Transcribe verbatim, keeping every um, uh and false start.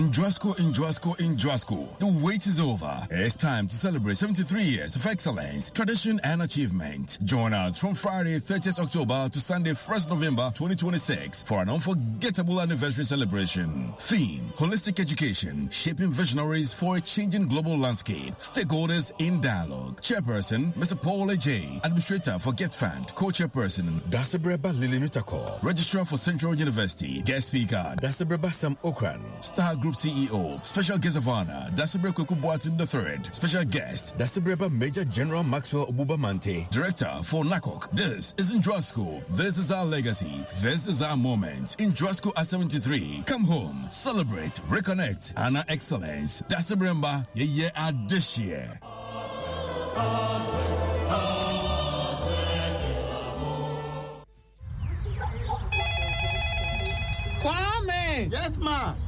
In Drasco, in Drasco, in Drasco, the wait is over. It's time to celebrate seventy-three years of excellence, tradition, and achievement. Join us from Friday, thirtieth October to Sunday, first November twenty twenty-six for an unforgettable anniversary celebration. Theme: Holistic Education, shaping visionaries for a changing global landscape. Stakeholders in dialogue. Chairperson, Mister Paul A J. Administrator for Get Fund. Co-chairperson, Dasebreba Lili Nutako. Registrar for Central University. Guest speaker, Dasebreba Sam Okran. Star Group C E O. Special guest of honor, Dasebreba Kuku Boatin the third. Special guest, Dasebreba Major General Maxwell Obubamante. Director for NACOC. This is Indrasco. This is our legacy. This is our moment. Indrasco at seventy-three. Come home, celebrate, reconnect, and our excellence. Dasebreba, ye ye at this year. Kwame! Yes, ma.